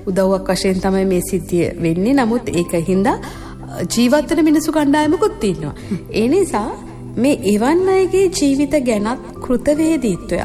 උදව්වක් වශයෙන් තමයි මේ සිද්ධිය වෙන්නේ. නමුත් ඒක හින්දා ජීවත් වෙන මිනිසු කණ්ඩායමකුත් ඉන්නවා. ඒ නිසා මේ එවන් අයගේ ජීවිත ගැනත් කෘතවේදීත්වය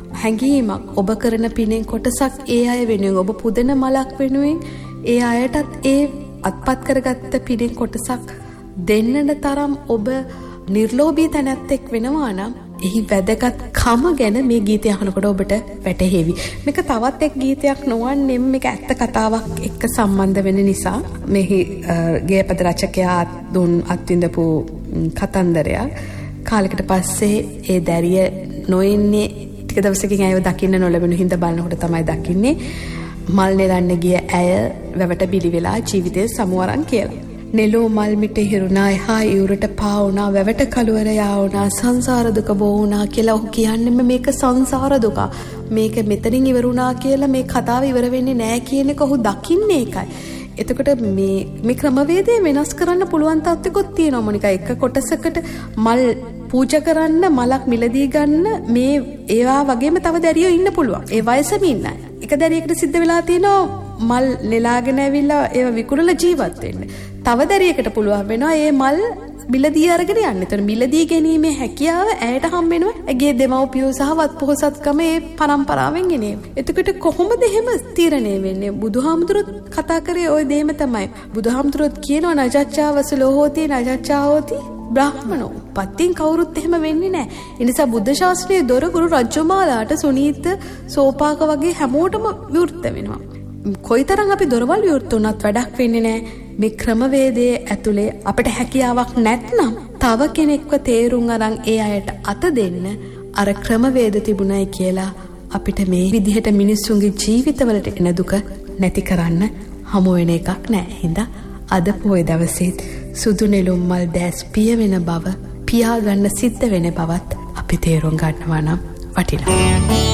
හැඟීමක් ඔබ කරන පිනෙන් කොටසක් ඒ අය වෙනුවෙන් ඔබ පුදන මලක් වෙනුවෙන් ඒ අයටත් ඒ අත්පත් කරගත්ත පිනෙන් කොටසක් දෙන්නන තරම් ඔබ නිර්ලෝභී තැනැත්තෙක් වෙනවා නම් එහි වැදගත්කම ගැන මේ ගීතය අහනකොට ඔබට වැටහෙවි. මේක තවත් එක් ගීතයක් නොවන්නේ මේක ඇත්ත කතාවක් එක්ක සම්බන්ධ වෙන නිසා මෙහි ගේයපද රචකයා දුන් අත්විඳපු කතන්දරයක්. කාලයකට පස්සේ ඒ දැරිය නොඉන්නේ ටික දවසකින් ඇයව දකින්න නොලැබෙන හින්දා බලනකොට තමයි දකින්නේ මල් නෙලන්න ගිය ඇය වැවට බිලි වෙලා ජීවිතේ සමුවරන් කියලා. නෙලෝ මල් මිට හිරුණා එහා ඉවුරට පාවුණා වැවට කළුවර යාවුණා සංසාර දුක බෝවුණා කියලා ඔහු කියන්නේම මේක සංසාර දුක. මේක මෙතනින් ඉවරුණා කියලා මේ කතාව ඉවර වෙන්නේ නැහැ කියන එක ඔහු දකින්නේ ඒකයි. එතකොට මේ ක්‍රමවේදය වෙනස් කරන්න පුළුවන් තත්ත්වකුත් තියෙනවා මොනිකා. එක කොටසකට මල් පූජා කරන්න මලක් මිලදී ගන්න මේ ඒවා වගේම තව දැරියෝ ඉන්න පුළුවන්. ඒ වයසම ඉන්නයි. එක දැරියකට සිද්ධ වෙලා තියෙනවා මල් නෙලාගෙන ඇවිල්ලා ඒව විකුණලා ජීවත් වෙන්න. තව දැරියකට පුළුවන් වෙනවා මේ මල් මිලදී අරගෙන යන්න. ඒතර මිලදී ගැනීමේ හැකියාව ඇයට හම් වෙනවා. ඇගේ දෙමව්පියෝ සහ වත්පොහොසත්කම ඒ පරම්පරාවෙන් එනේ. එතකොට කොහොමද එහෙම තීරණය වෙන්නේ? බුදුහාමුදුරුවෝ කතා කරේ ওই දෙයම තමයි. බුදුහාමුදුරුවෝ කියනවා නජච්ඡාවසලෝ හෝති නජච්ඡාවෝති බ්‍රාහ්මනෝ. පත්තින් කවුරුත් එහෙම වෙන්නේ නැහැ. ඒ නිසා බුද්ධ ශාස්ත්‍රයේ දොරගුරු රජ්ජමාලාට සුනීත සෝපාක වගේ හැමෝටම විවෘත වෙනවා. කොයිතරම් අපි දොරවල් විවෘත වුණත් වැඩක් වෙන්නේ නැහැ. මේ ක්‍රමවේදයේ ඇතුලේ අපිට හැකියාවක් නැත්නම් තව කෙනෙක්ව තේරුම් අරන් ඒ අයට අත දෙන්න අර ක්‍රමවේද තිබුණයි කියලා අපිට මේ විදිහට මිනිස්සුන්ගේ ජීවිතවලට එන දුක නැති කරන්න හමු වෙන එකක් නැහැ. හින්දා අද පොය දවසේ සුදු නෙළුම් මල් දැස් පිය වෙන බව පියා ගන්න සිද්ධ වෙන බවත් අපි තේරුම් ගන්නවා නම් වටිනවා.